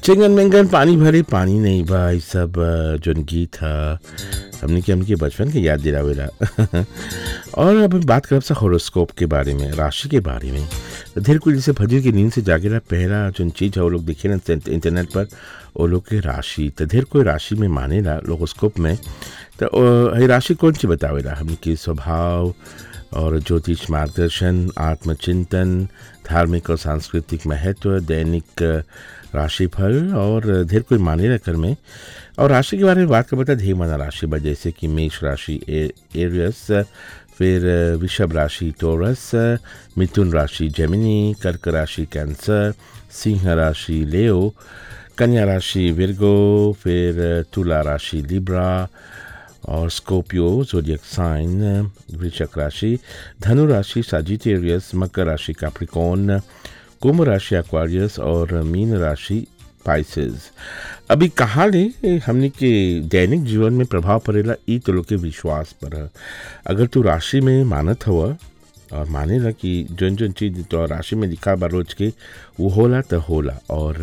चिंगन मिंगन पानी भरे पानी नहीं भाई सब जोन गीत है हमने के बचपन के याद दिलावेला। और अब हम बात करब सा होरोस्कोप के बारे में, राशि के बारे में। तो ढेर कोई जैसे फजर की नींद से जागेला पहला जोन चीज है वो लोग देखे ना इंटरनेट पर, वो लोग के राशि। तो ढेर कोई राशि में मानेला लोगोस्कोप में। तो ये राशि कौन सी बतावेला हमने के स्वभाव और ज्योतिष मार्गदर्शन, आत्मचिंतन, धार्मिक और सांस्कृतिक महत्व, दैनिक राशिफल और ढेर कोई माने कर में। और राशि के बारे में बात करता ढेर माना राशि बा, जैसे कि मेष राशि एरियस, फिर वृषभ राशि टोरस, मिथुन राशि जेमिनी, कर्क राशि कैंसर, सिंह राशि लेओ, कन्या राशि विर्गो, फिर तुला राशि लिब्रा और स्कॉर्पियो ज़ोडिएक साइन, वृश्चिक राशि, धनु राशि साजिटेरियस, मकर राशि कैप्रिकॉर्न, कुंभ राशि एक्वारियस और मीन राशि पाइसेस। अभी कहाँ ले हमने के दैनिक जीवन में प्रभाव पड़ेला ई तो लोग के विश्वास पर है। अगर तू राशि में मानत हुआ और मानेला कि जौन जौन चीज तो राशि में लिखा बा रोज के वो होला तो होला, और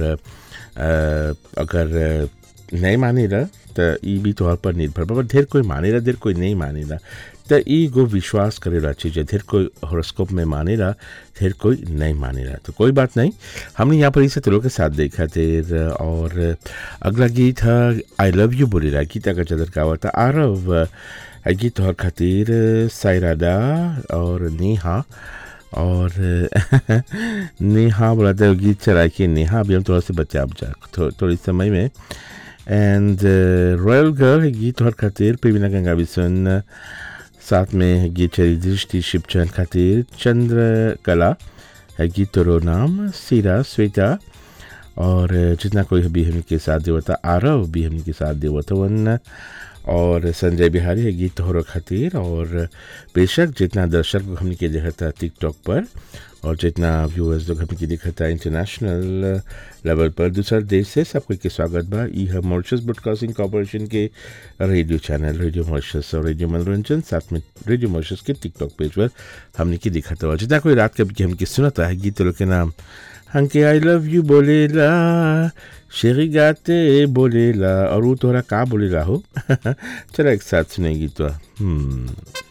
अगर नहीं मानेला तो ई भी तौर पर निर्भर बा। ढेर कोई मानेला ढेर कोई नहीं मानेला, तो ई गो विश्वास करेला चीज़ है। ढेर कोई हॉरोस्कोप में मानेला, ढेर कोई नहीं मानेला, तो कोई बात नहीं। हमने यहाँ पर इसे तुलों के साथ देखा देर। और अगला गीत है आई लव यू बोलेला, गीता का चदर का हुआ था आरव गीत और खातिर सायरादा और नेहा। और नेहा बोला था गीत चला के नेहा अभी हम थोड़ा से बच्चा अब जा थोड़ी समय में। एंड रॉयल गर्ल गीत और खातिर पेविना गंगा बिसन, साथ में गीत चली दृष्टि शिवचंद खातिर चंद्र कला है गीत तोरो नाम, सीरा श्वेता और जितना कोई भी हम के साथ देवता, आरव भी हम के साथ देवता वन, और संजय बिहारी है गीत तोहरो खातिर। और बेशक जितना दर्शक हमने के देखा था टिकटॉक पर और जितना व्यूअर्स लोग हमने देखा था इंटरनेशनल लेवल पर दूसरा देश से, सबको के स्वागत बा। यह मॉरिशस ब्रॉडकास्टिंग कॉर्पोरेशन के रेडियो चैनल रेडियो मॉरिशस और रेडियो मनोरंजन, साथ में रेडियो मॉरिशस के टिकटॉक पेज पर हमने की देखा था। जितना कोई रात कभी हमके सुनाता है गीत लोग के नाम हंके आई लव यू बोलेला, शेरी गाते बोलेला, और वो तोहरा का बोलेला हो। चला एक साथ सुनेगी तो